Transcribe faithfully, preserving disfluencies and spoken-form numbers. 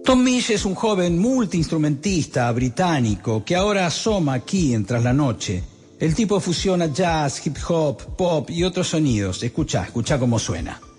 Tom Misch es un joven multiinstrumentista británico que ahora asoma aquí en Tras la Noche. El tipo fusiona jazz, hip hop, pop y otros sonidos. Escuchá, escuchá cómo suena.